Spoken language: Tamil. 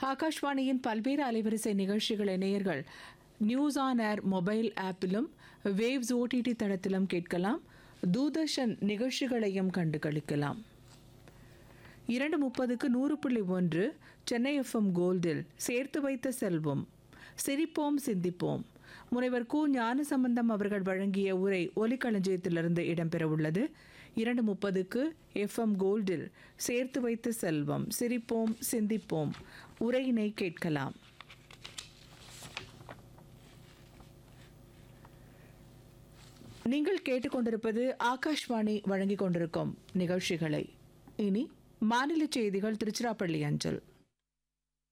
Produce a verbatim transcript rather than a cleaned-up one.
ஆகாஷ்வாணியின் பல்வேறு அலைவரிசை நிகழ்ச்சிகளை நேயர்கள் news on air mobile ஆப்பிலும் waves OTT தளத்திலும் கேட்கலாம். தூர்தர்ஷன் நிகழ்ச்சிகளையும் கண்டு களிக்கலாம். இரண்டு முப்பதுக்கு நூறு புள்ளி ஒன்று சென்னை எஃப்எம் கோல்டில் சேர்த்து வைத்த செல்வம் சிரிப்போம் சிந்திப்போம் முனைவர் கு ஞானசம்பந்தம் அவர்கள் வழங்கிய உரை ஒலிக்களஞ்சியத்திலிருந்து இடம்பெறவுள்ளது. இரண்டு முப்பதுக்கு எஃப்எம் கோல்டில் சேர்த்து வைத்த செல்வம் சிரிப்போம் சிந்திப்போம் உரையினை கேட்கலாம். நீங்கள் கேட்டுக்கொண்டிருப்பது ஆகாஷ்வாணி வழங்கிக் கொண்டிருக்கும் நிகழ்ச்சிகளை. இனி மாநில செய்திகள் திருச்சிராப்பள்ளி அஞ்சல்.